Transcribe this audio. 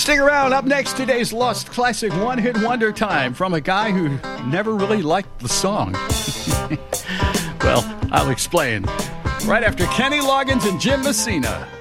Stick around. Up next, today's Lost Classic one-hit wonder time from a guy who never really liked the song. Well, I'll explain. Right after Kenny Loggins and Jim Messina.